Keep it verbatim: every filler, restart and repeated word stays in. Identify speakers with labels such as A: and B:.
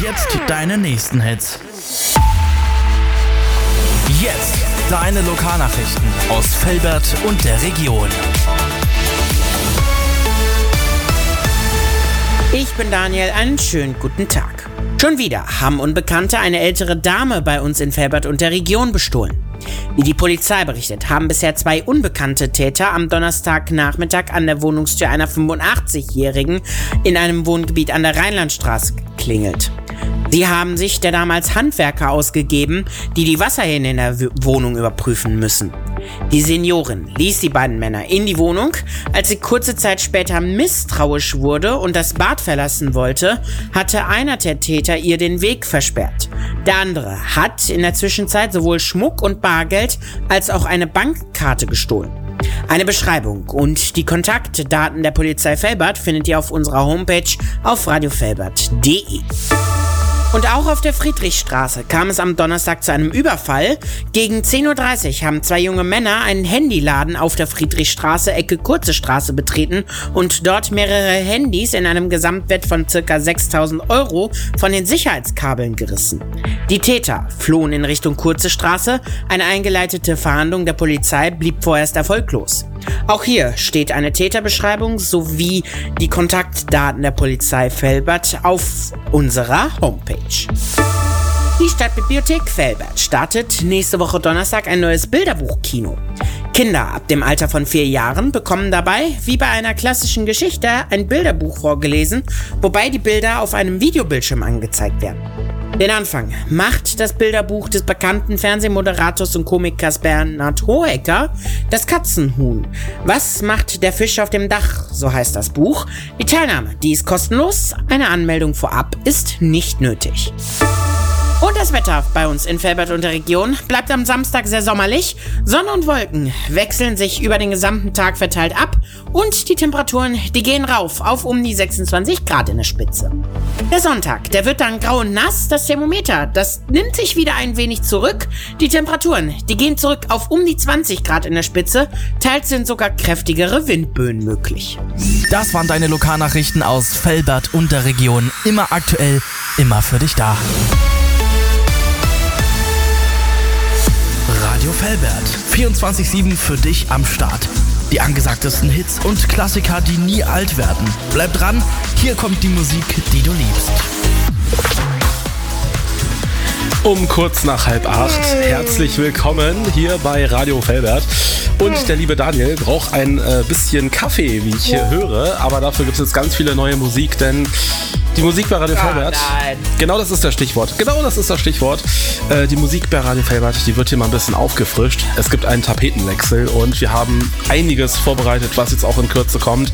A: jetzt deine nächsten Hits. Jetzt deine Lokalnachrichten aus Velbert und der Region.
B: Ich bin Daniel, einen schönen guten Tag. Schon wieder haben Unbekannte eine ältere Dame bei uns in Velbert und der Region bestohlen. Wie die Polizei berichtet, haben bisher zwei unbekannte Täter am Donnerstagnachmittag an der Wohnungstür einer fünfundachtzigjährigen in einem Wohngebiet an der Rheinlandstraße geklingelt. Sie haben sich der Dame als Handwerker ausgegeben, die die Wasserhähne in der Wohnung überprüfen müssen. Die Seniorin ließ die beiden Männer in die Wohnung. Als sie kurze Zeit später misstrauisch wurde und das Bad verlassen wollte, hatte einer der Täter ihr den Weg versperrt. Der andere hat in der Zwischenzeit sowohl Schmuck und Bargeld als auch eine Bankkarte gestohlen. Eine Beschreibung und die Kontaktdaten der Polizei Velbert findet ihr auf unserer Homepage auf radio velbert punkt de. Und auch auf der Friedrichstraße kam es am Donnerstag zu einem Überfall. Gegen zehn Uhr dreißig haben zwei junge Männer einen Handyladen auf der Friedrichstraße, Ecke Kurze Straße, betreten und dort mehrere Handys in einem Gesamtwert von ca. sechstausend Euro von den Sicherheitskabeln gerissen. Die Täter flohen in Richtung Kurze Straße. Eine eingeleitete Fahndung der Polizei blieb vorerst erfolglos. Auch hier steht eine Täterbeschreibung sowie die Kontaktdaten der Polizei Velbert auf unserer Homepage. Die Stadtbibliothek Velbert startet nächste Woche Donnerstag ein neues Bilderbuchkino. Kinder ab dem Alter von vier Jahren bekommen dabei, wie bei einer klassischen Geschichte, ein Bilderbuch vorgelesen, wobei die Bilder auf einem Videobildschirm angezeigt werden. Den Anfang macht das Bilderbuch des bekannten Fernsehmoderators und Komikers Bernhard Hohecker, Das Katzenhuhn. Was macht der Fisch auf dem Dach? So heißt das Buch. Die Teilnahme, die ist kostenlos. Eine Anmeldung vorab ist nicht nötig. Und das Wetter bei uns in Velbert und der Region bleibt am Samstag sehr sommerlich. Sonne und Wolken wechseln sich über den gesamten Tag verteilt ab und die Temperaturen, die gehen rauf auf um die sechsundzwanzig Grad in der Spitze. Der Sonntag, der wird dann grau und nass. Das Thermometer, das nimmt sich wieder ein wenig zurück. Die Temperaturen, die gehen zurück auf um die zwanzig Grad in der Spitze. Teils sind sogar kräftigere Windböen möglich.
A: Das waren deine Lokalnachrichten aus Velbert und der Region. Immer aktuell, immer für dich da. Radio Velbert, vierundzwanzig sieben für dich am Start. Die angesagtesten Hits und Klassiker, die nie alt werden. Bleib dran, hier kommt die Musik, die du liebst.
C: Um kurz nach halb acht. Herzlich willkommen hier bei Radio Velbert. Und der liebe Daniel braucht ein äh, bisschen Kaffee, wie ich hier höre. Aber dafür gibt es jetzt ganz viele neue Musik, denn die Musik bei Radio Velbert,
B: nein.
C: genau das ist das Stichwort. Genau das ist das Stichwort. Äh, die Musik bei Radio Velbert, die wird hier mal ein bisschen aufgefrischt. Es gibt einen Tapetenwechsel und wir haben einiges vorbereitet, was jetzt auch in Kürze kommt.